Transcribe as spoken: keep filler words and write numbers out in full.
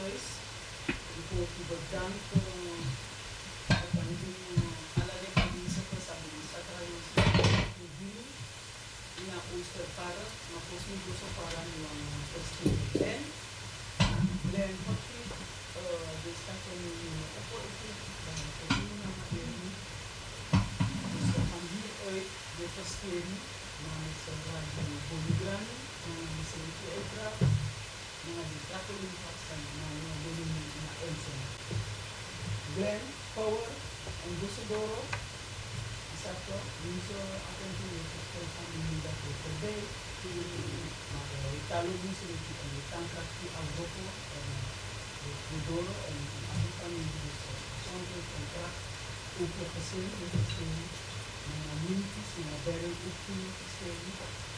depois, depois que portanto, alla de camisa para saber se atraiu o vinho e na oyster para, na posso incluso para no festival. Then, then porque desta com o porto, o vinho na madeira, so van hieruit de festival, mas a de boligrano, na selectie uiteraard, na de trappelen vaststand, na de volume na Elsen. Then, power en Dusseldoro, esatto, viso attentivo per famiglia da questo day, ma Italo viso di tanca qui a dopo, di dolo e anche famiglia di sono del contratto, un po' così, un po' così, una minti, una bella, un po' così,